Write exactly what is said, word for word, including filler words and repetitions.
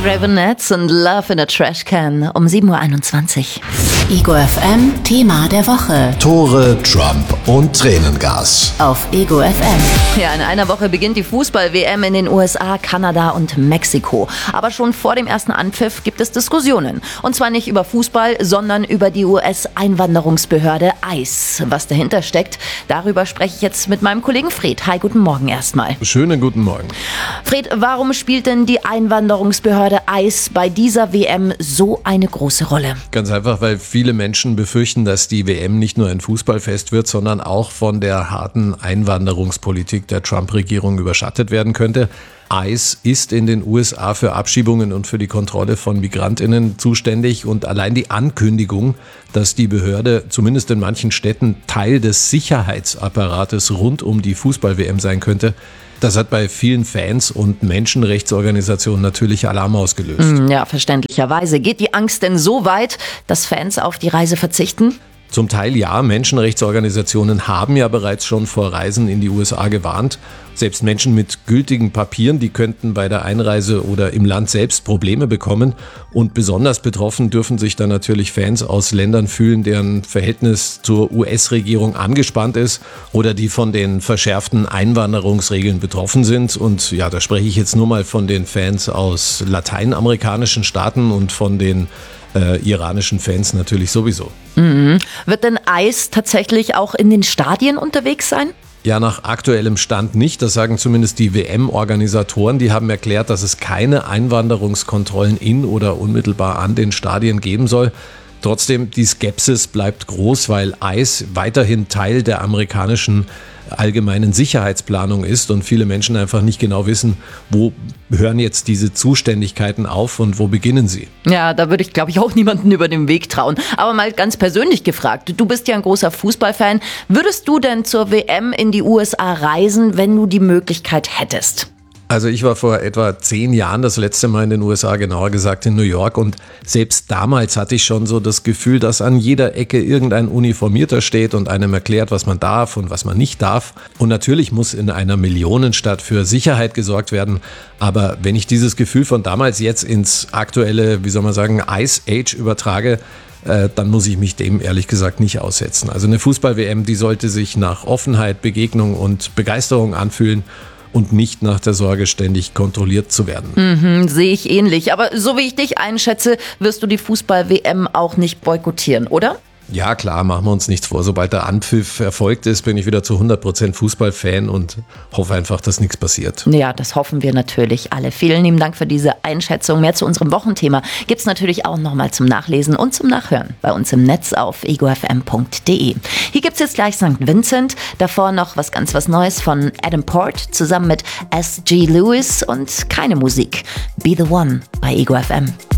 Ravenettes und Love in a Trash Can um sieben Uhr einundzwanzig. Ego F M Thema der Woche. Tore, Trump und Tränengas. Auf Ego F M. Ja, in einer Woche beginnt die Fußball-W M in den U S A, Kanada und Mexiko. Aber schon vor dem ersten Anpfiff gibt es Diskussionen. Und zwar nicht über Fußball, sondern über die U S-Einwanderungsbehörde I C E. Was dahinter steckt, darüber spreche ich jetzt mit meinem Kollegen Fred. Hi, guten Morgen erstmal. Schönen guten Morgen. Fred, warum spielt denn die Einwanderungsbehörde I C E bei dieser W M so eine große Rolle? Ganz einfach, weil viele Menschen befürchten, dass die W M nicht nur ein Fußballfest wird, sondern auch von der harten Einwanderungspolitik der Trump-Regierung überschattet werden könnte. I C E ist in den U S A für Abschiebungen und für die Kontrolle von MigrantInnen zuständig und allein die Ankündigung, dass die Behörde zumindest in manchen Städten Teil des Sicherheitsapparates rund um die Fußball-W M sein könnte, das hat bei vielen Fans und Menschenrechtsorganisationen natürlich Alarm ausgelöst. Ja, verständlicherweise. Geht die Angst denn so weit, dass Fans auf die Reise verzichten? Zum Teil ja, Menschenrechtsorganisationen haben ja bereits schon vor Reisen in die U S A gewarnt. Selbst Menschen mit gültigen Papieren, die könnten bei der Einreise oder im Land selbst Probleme bekommen. Und besonders betroffen dürfen sich dann natürlich Fans aus Ländern fühlen, deren Verhältnis zur U S-Regierung angespannt ist oder die von den verschärften Einwanderungsregeln betroffen sind. Und ja, da spreche ich jetzt nur mal von den Fans aus lateinamerikanischen Staaten und von den Äh, iranischen Fans natürlich sowieso. Mhm. Wird denn I C E tatsächlich auch in den Stadien unterwegs sein? Ja, nach aktuellem Stand nicht. Das sagen zumindest die W M-Organisatoren. Die haben erklärt, dass es keine Einwanderungskontrollen in oder unmittelbar an den Stadien geben soll. Trotzdem, die Skepsis bleibt groß, weil I C E weiterhin Teil der amerikanischen allgemeinen Sicherheitsplanung ist und viele Menschen einfach nicht genau wissen, wo hören jetzt diese Zuständigkeiten auf und wo beginnen sie. Ja, da würde ich, glaube ich, auch niemanden über den Weg trauen. Aber mal ganz persönlich gefragt, du bist ja ein großer Fußballfan. Würdest du denn zur W M in die U S A reisen, wenn du die Möglichkeit hättest? Also ich war vor etwa zehn Jahren das letzte Mal in den U S A, genauer gesagt in New York, und selbst damals hatte ich schon so das Gefühl, dass an jeder Ecke irgendein Uniformierter steht und einem erklärt, was man darf und was man nicht darf. Und natürlich muss in einer Millionenstadt für Sicherheit gesorgt werden, aber wenn ich dieses Gefühl von damals jetzt ins aktuelle, wie soll man sagen, Ice Age übertrage, äh, dann muss ich mich dem ehrlich gesagt nicht aussetzen. Also eine Fußball-W M, die sollte sich nach Offenheit, Begegnung und Begeisterung anfühlen und nicht nach der Sorge, ständig kontrolliert zu werden. Mhm, sehe ich ähnlich. Aber so wie ich dich einschätze, wirst du die Fußball-W M auch nicht boykottieren, oder? Ja klar, machen wir uns nichts vor. Sobald der Anpfiff erfolgt ist, bin ich wieder zu hundert Prozent Fußballfan und hoffe einfach, dass nichts passiert. Ja, das hoffen wir natürlich alle. Vielen lieben Dank für diese Einschätzung. Mehr zu unserem Wochenthema gibt es natürlich auch nochmal zum Nachlesen und zum Nachhören bei uns im Netz auf ego f m punkt d e. Hier gibt es jetzt gleich Sankt Vincent, davor noch was ganz was Neues von Adam Port zusammen mit S G Lewis und keine Musik. Be the One bei Ego F M.